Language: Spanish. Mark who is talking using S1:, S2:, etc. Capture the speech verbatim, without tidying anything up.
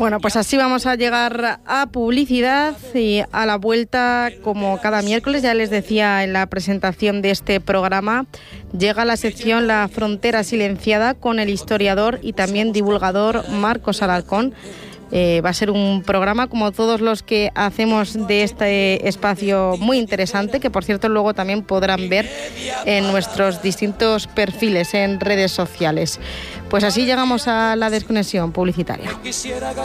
S1: Bueno, pues así vamos a llegar a publicidad y a la vuelta, como cada miércoles, ya les decía en la presentación de este programa, llega la sección La Frontera Silenciada con el historiador y también divulgador Marcos Alarcón. Eh, va a ser un programa, como todos los que hacemos de este espacio, muy interesante, que por cierto luego también podrán ver en nuestros distintos perfiles en redes sociales. Pues así llegamos a la desconexión publicitaria.